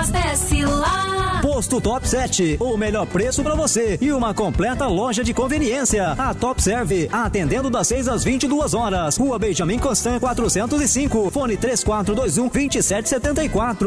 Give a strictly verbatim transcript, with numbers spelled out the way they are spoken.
abastece lá. Posto Top Set, o melhor preço para você e uma completa loja de conveniência. A Top Serve, atendendo das seis às vinte e duas horas. Rua Benjamin Constant quatrocentos e cinco, fone três quatro dois um, dois sete sete quatro.